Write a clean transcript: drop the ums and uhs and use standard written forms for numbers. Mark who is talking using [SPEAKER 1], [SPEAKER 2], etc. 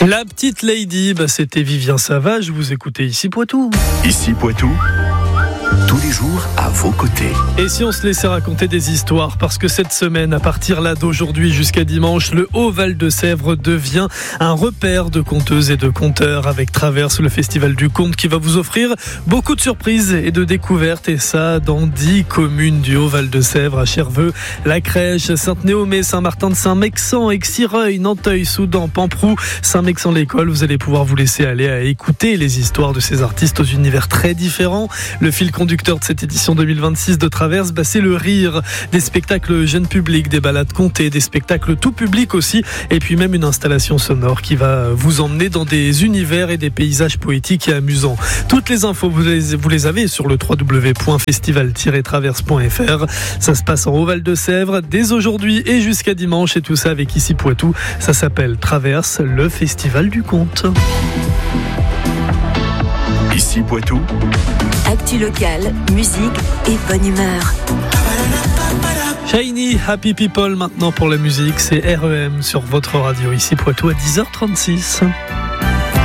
[SPEAKER 1] La petite Lady, c'était Vivien Savage, vous écoutez Ici Poitou.
[SPEAKER 2] Ici Poitou, tous les jours à vos côtés.
[SPEAKER 1] Et si on se laissait raconter des histoires, parce que cette semaine, à partir là d'aujourd'hui jusqu'à dimanche, le Haut-Val de Sèvres devient un repère de conteuses et de conteurs avec Traverse, le festival du conte qui va vous offrir beaucoup de surprises et de découvertes, et ça dans 10 communes du Haut-Val de Sèvres, à Cherveux, La Crèche, Sainte-Néomée, Saint-Martin de Saint-Mexan, Exireuil, Nanteuil, Soudan, Pamprou, Saint-Mexan-l'École. Vous allez pouvoir vous laisser aller à écouter les histoires de ces artistes aux univers très différents. Le fil conducteur de cette édition 2026 de Traverse, c'est le rire, des spectacles jeunes publics, des balades contées, des spectacles tout public aussi, et puis même une installation sonore qui va vous emmener dans des univers et des paysages poétiques et amusants. Toutes les infos, vous les avez sur le www.festival-traverse.fr. Ça se passe en Haut-Val de Sèvres dès aujourd'hui et jusqu'à dimanche, et tout ça avec Ici Poitou. Ça s'appelle Traverse, le festival du conte.
[SPEAKER 2] Ici Poitou.
[SPEAKER 3] Actu locale, musique et bonne humeur.
[SPEAKER 1] Shiny, Happy People maintenant pour la musique, c'est REM sur votre radio Ici Poitou à 10h36.